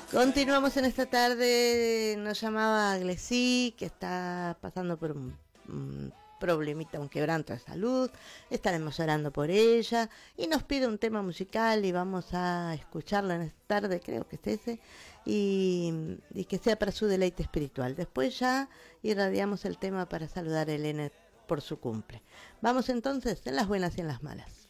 Continuamos en esta tarde. Nos llamaba Glesí, que está pasando por un problemita, un quebranto de salud. Estaremos orando por ella y nos pide un tema musical y vamos a escucharlo en esta tarde, creo que es ese, y que sea para su deleite espiritual. Después ya irradiamos el tema para saludar a Elena por su cumple. Vamos entonces en las buenas y en las malas.